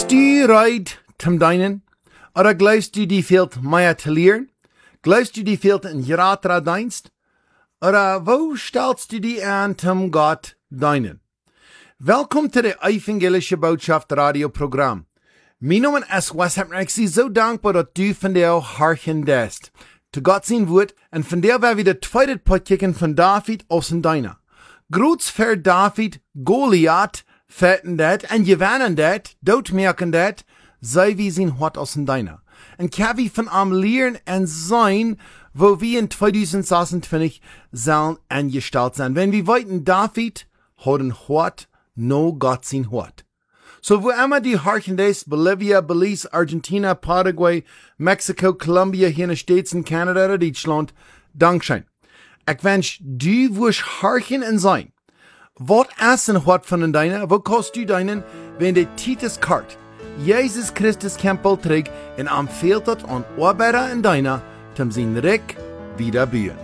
Bist du bereit zum Deinen? Oder glaubst du, die fehlt mehr zu lernen? Glaubst du, die fehlt ein grater Dienst? Oder wo stellst du die an zum Gott deinen? Welkom to de Evangelische Botschaft radioprogram. Mijn naam is Wes Hepner. Ik zie zo dankbaar dat du vandaag harken dest. Te God zijn woord. En vandaag werden we de tweede pot kijken van David aus en Deina. Groots ver David, Goliath, fetten dat. En gewannen dat, doodmerken dat. Zij wie zijn hart aus en Deina. En kan we van am leren en zijn, wo we in 2026 zullen angesteld zijn. Wenn we weten David hat een hart, no Gott sein hart. So wo immer die harken des, Bolivia, Belize, Argentina, Paraguay, Mexico, Colombia, hier in den States und Kanada oder Deutschland, Dankeschön. Ich wünsch du wirst harken und sein. Was ist ein Hort von deiner? Wo kannst du deinen, wenn der Titus kart? Jesus Christus Campbell trägt und empfiehlt das an Arbeiter in deiner, zum sein Reck wieder bühen.